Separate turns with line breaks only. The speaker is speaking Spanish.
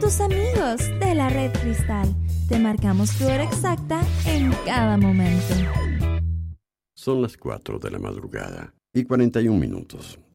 tus amigos de la Red Cristal. Te marcamos tu hora exacta en cada momento.
Son las 4 de la madrugada y 41 minutos.